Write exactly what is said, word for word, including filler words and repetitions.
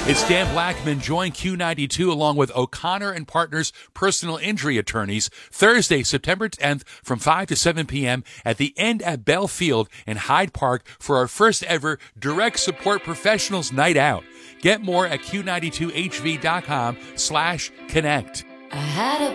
It's Dan Blackman. Join Q ninety-two along with O'Connor and Partners Personal Injury Attorneys Thursday, September tenth from five to seven p.m. at the End at Bell Field in Hyde Park for our first ever Direct Support Professionals Night Out. Get more at Q ninety-two H V dot com slash connect. I had a